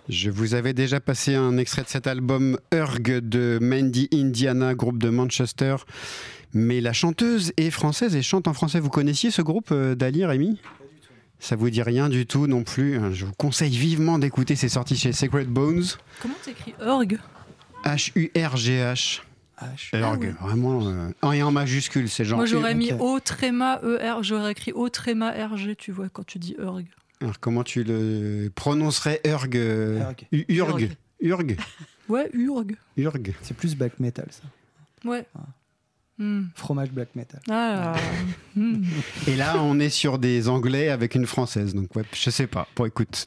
Je vous avais déjà passé un extrait de cet album Urg de Mandy Indiana, groupe de Manchester. Mais la chanteuse est française et chante en français. Vous connaissiez ce groupe, Dali, Rémi ? Ça vous dit rien du tout non plus. Je vous conseille vivement d'écouter. C'est sorti chez Sacred Bones. Comment t'écris Urg ? H-U-R-G-H. Urg, vraiment. Et en majuscule, c'est genre. Moi, j'aurais mis O-E-R. J'aurais écrit O-R-G, tu vois, quand tu dis Urg. Alors, comment tu le prononcerais Urg? Urg. Ouais, Urg. Urg. C'est plus black metal, ça. Ouais. Fromage black metal. Et là, on est sur des Anglais avec une Française. Donc, ouais, je sais pas. Bon, écoute,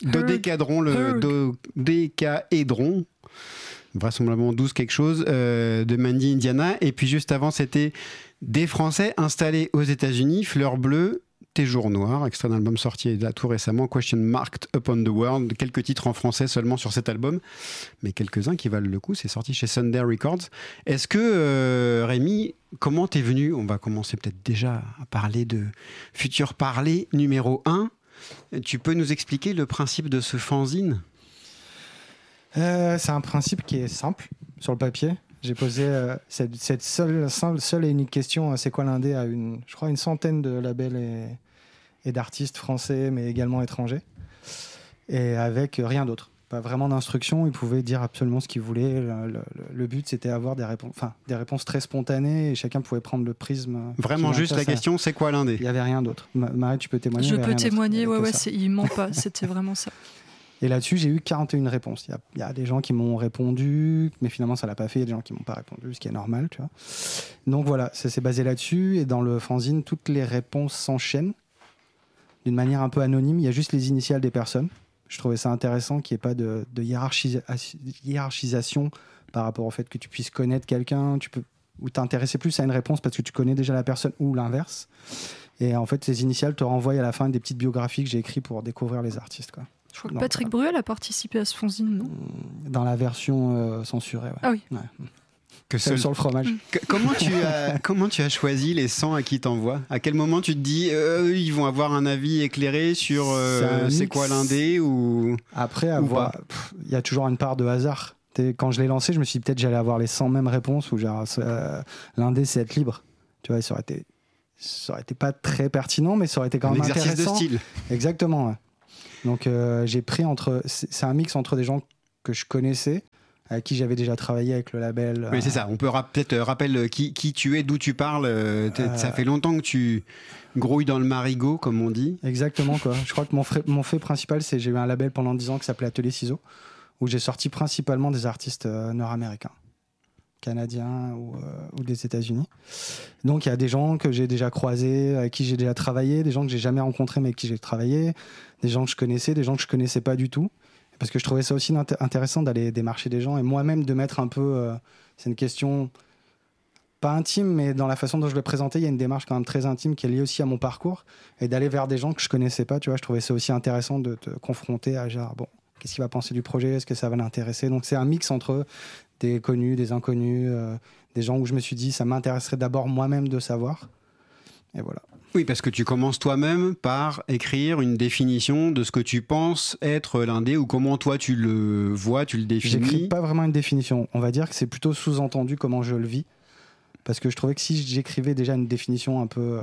Dodécaédron, vraisemblablement 12 quelque chose, de Mandy Indiana. Et puis, juste avant, c'était des Français installés aux États-Unis, Fleur Bleue, Tes Jours Noirs, extrait d'un album sorti là tout récemment, Question Marked Upon the World. Quelques titres en français seulement sur cet album, mais quelques-uns qui valent le coup. C'est sorti chez Sunday Records. Est-ce que, Rémi, comment t'es venu? On va commencer peut-être déjà à parler de Futur Parler numéro 1. Tu peux nous expliquer le principe de ce fanzine? C'est un principe qui est simple sur le papier. J'ai posé cette seule et unique question, c'est quoi l'indé, à une centaine de labels et d'artistes français, mais également étrangers, et avec rien d'autre. Pas vraiment d'instruction, ils pouvaient dire absolument ce qu'ils voulaient. Le but, c'était d'avoir des réponses très spontanées, et chacun pouvait prendre le prisme. Vraiment juste la question, c'est quoi l'indé? Il n'y avait rien d'autre. Marie, tu peux témoigner? Je peux témoigner, il ment pas, c'était vraiment ça. Et là-dessus, j'ai eu 41 réponses. Il y a des gens qui m'ont répondu, mais finalement, ça l'a pas fait. Il y a des gens qui m'ont pas répondu, ce qui est normal, tu vois. Donc voilà, ça s'est basé là-dessus. Et dans le fanzine, toutes les réponses s'enchaînent d'une manière un peu anonyme. Il y a juste les initiales des personnes. Je trouvais ça intéressant qu'il n'y ait pas de hiérarchisation par rapport au fait que tu puisses connaître quelqu'un, ou t'intéresser plus à une réponse parce que tu connais déjà la personne, ou l'inverse. Et en fait, ces initiales te renvoient à la fin des petites biographies que j'ai écrites pour découvrir les artistes, quoi. Je crois que Patrick Bruel a participé à ce fanzine, non? Dans la version censurée, ouais. Ah oui. Ouais. Sur le fromage. Comment tu as choisi les 100 à qui t'envoies? À quel moment tu te dis ils vont avoir un avis éclairé sur c'est quoi l'indé ou... Après, il y a toujours une part de hasard. Quand je l'ai lancé, je me suis dit peut-être j'allais avoir les 100 mêmes réponses, ou genre l'indé c'est être libre. Tu vois, ça aurait été pas très pertinent, mais ça aurait été quand même intéressant. Un exercice de style. Exactement, ouais. Donc j'ai pris c'est un mix entre des gens que je connaissais, avec qui j'avais déjà travaillé avec le label. Oui, c'est ça. On peut peut-être rappeler qui tu es, d'où tu parles. Ça fait longtemps que tu grouilles dans le marigot, comme on dit. Exactement, quoi. Je crois que mon fait principal, c'est j'ai eu un label pendant 10 ans qui s'appelait Atelier Ciseaux, où j'ai sorti principalement des artistes nord-américains, canadiens ou des États-Unis. Donc il y a des gens que j'ai déjà croisés, avec qui j'ai déjà travaillé, des gens que j'ai jamais rencontrés mais avec qui j'ai travaillé, des gens que je connaissais, des gens que je connaissais pas du tout, parce que je trouvais ça aussi intéressant d'aller démarcher des gens et moi-même de mettre un peu c'est une question pas intime, mais dans la façon dont je le présentais, il y a une démarche quand même très intime qui est liée aussi à mon parcours, et d'aller vers des gens que je connaissais pas, tu vois. Je trouvais ça aussi intéressant de te confronter à genre, bon, qu'est-ce qu'il va penser du projet, est-ce que ça va l'intéresser. Donc c'est un mix entre des connus, des inconnus, des gens où je me suis dit ça m'intéresserait d'abord moi-même de savoir, et voilà. Oui, parce que tu commences toi-même par écrire une définition de ce que tu penses être l'indé, ou comment toi tu le vois, tu le définis. J'écris pas vraiment une définition, on va dire que c'est plutôt sous-entendu comment je le vis, parce que je trouvais que si j'écrivais déjà une définition un peu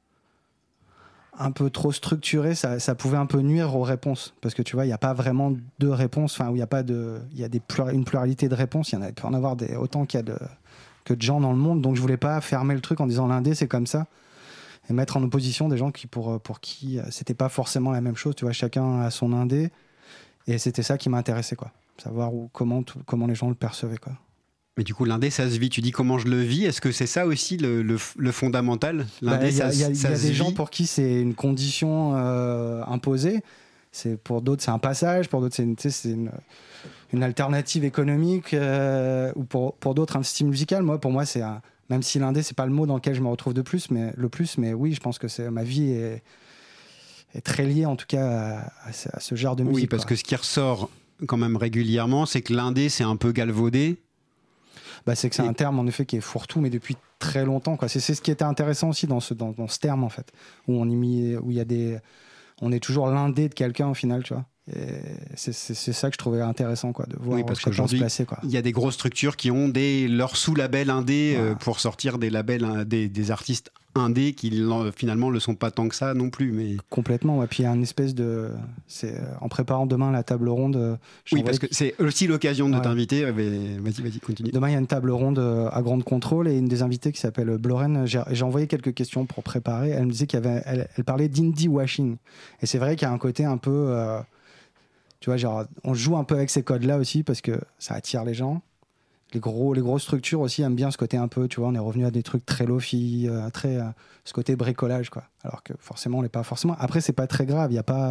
trop structurée, ça pouvait un peu nuire aux réponses, parce que tu vois, il n'y a pas vraiment de réponses, enfin, où il y a une pluralité de réponses, il peut en avoir autant qu'il y a que de gens dans le monde, donc je voulais pas fermer le truc en disant l'indé c'est comme ça, et mettre en opposition des gens qui pour qui c'était pas forcément la même chose, tu vois, chacun a son indé, et c'était ça qui m'intéressait, quoi, savoir comment les gens le percevaient, quoi. Mais du coup, l'indé, ça se vit. Tu dis comment je le vis. Est-ce que c'est ça aussi le fondamental? L'indé, il y a des gens pour qui c'est une condition imposée. Pour d'autres, c'est un passage. Pour d'autres, c'est une alternative économique. Ou pour d'autres, un style musical. Pour moi, c'est même si l'indé, c'est pas le mot dans lequel je me retrouve le plus, mais oui, je pense que ma vie est très liée, en tout cas, à ce genre de musique. Oui, parce que ce qui ressort quand même régulièrement, c'est que l'indé, c'est un peu galvaudé. C'est que c'est un terme en effet qui est fourre-tout, mais depuis très longtemps, quoi. C'est ce qui était intéressant aussi dans ce terme, en fait, où on est toujours l'indé de quelqu'un au final, tu vois. Et c'est ça que je trouvais intéressant, quoi, de voir parce chacun qu'aujourd'hui, se placer, quoi. il y a des grosses structures qui ont leur sous-labels indés pour sortir des labels des artistes indés qui finalement le sont pas tant que ça non plus. Mais... Complètement, ouais. Puis il y a une espèce de... en préparant demain la table ronde... parce que c'est aussi l'occasion de t'inviter. Vas-y, continue. Demain, il y a une table ronde à Grande Contrôle et une des invitées qui s'appelle Bloren. J'ai envoyé quelques questions pour préparer. Elle me disait elle parlait d'indie washing. Et c'est vrai qu'il y a un côté un peu... tu vois, genre, on joue un peu avec ces codes-là aussi parce que ça attire les gens. Les grosses structures aussi aiment bien ce côté un peu, tu vois, on est revenu à des trucs très lofi, ce côté bricolage, quoi. Alors que forcément, on n'est pas forcément... Après, c'est pas très grave, il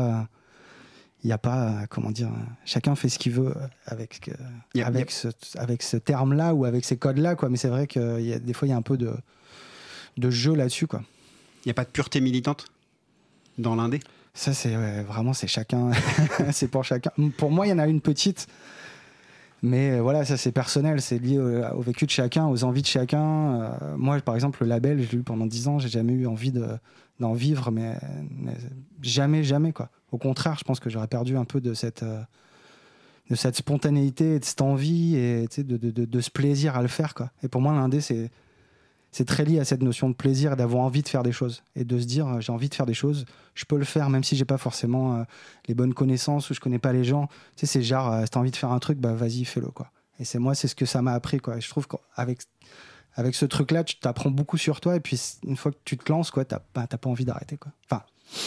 n'y a pas, comment dire, chacun fait ce qu'il veut avec ce terme-là ou avec ces codes-là, quoi. Mais c'est vrai que des fois, il y a un peu de jeu là-dessus, quoi. Il n'y a pas de pureté militante dans l'indé? Ça, c'est vraiment, c'est chacun. C'est pour chacun. Pour moi, il y en a une petite. Mais voilà, ça c'est personnel, c'est lié au vécu de chacun, aux envies de chacun. Moi, par exemple, le label, je l'ai eu pendant 10 ans, j'ai jamais eu envie d'en vivre, mais jamais, quoi. Au contraire, je pense que j'aurais perdu un peu de cette spontanéité, de cette envie et de ce plaisir à le faire, quoi. Et pour moi, l'indé, c'est très lié à cette notion de plaisir et d'avoir envie de faire des choses. Et de se dire, j'ai envie de faire des choses, je peux le faire, même si j'ai pas forcément les bonnes connaissances ou je connais pas les gens. Tu sais, c'est genre, si t'as envie de faire un truc, bah vas-y, fais-le, quoi. Et c'est ce que ça m'a appris, quoi. Et je trouve qu'avec ce truc-là, tu t'apprends beaucoup sur toi. Et puis, une fois que tu te lances, quoi, t'as pas envie d'arrêter, quoi. Enfin...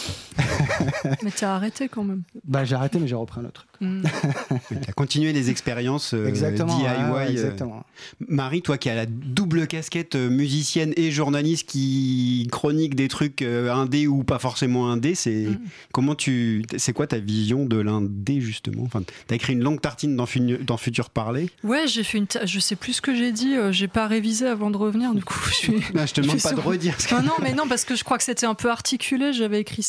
Mais tu as arrêté quand même. Bah, j'ai arrêté, mais j'ai repris un autre truc. Tu as continué les expériences DIY. Exactement. Marie, toi qui as la double casquette musicienne et journaliste qui chronique des trucs indés ou pas forcément indés, c'est quoi ta vision de l'indé, justement? Enfin, tu as écrit une longue tartine dans Futur Parler. Ouais, j'ai fait je sais plus ce que j'ai dit, j'ai pas révisé avant de revenir, du coup. Je te demande pas de redire. Non, parce que je crois que c'était un peu articulé, j'avais écrit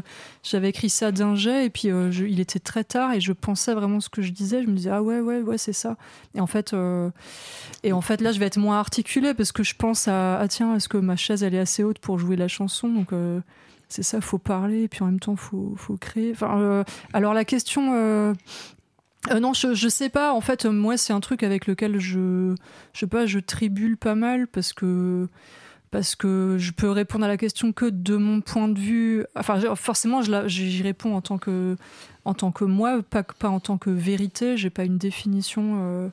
ça d'un jet et puis il était très tard et je pensais vraiment ce que je disais, je me disais ouais c'est ça, et en fait là je vais être moins articulé parce que je pense tiens, est-ce que ma chaise elle est assez haute pour jouer la chanson, donc c'est ça, faut parler et puis en même temps faut créer, alors la question non, je sais pas, en fait moi c'est un truc avec lequel je tribule pas mal parce que je peux répondre à la question que de mon point de vue. Enfin, forcément, j'y réponds en tant que moi, pas en tant que vérité. J'ai pas une définition